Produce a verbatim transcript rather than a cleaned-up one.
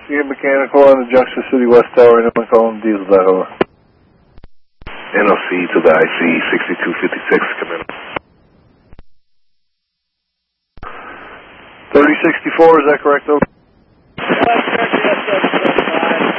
Get mechanical on the Junction City West Tower, and I'm calling diesel that over. N O C to the I C, sixty-two fifty-six, come in. thirty sixty-four, is that correct, over? That's correct, yes, that's correct.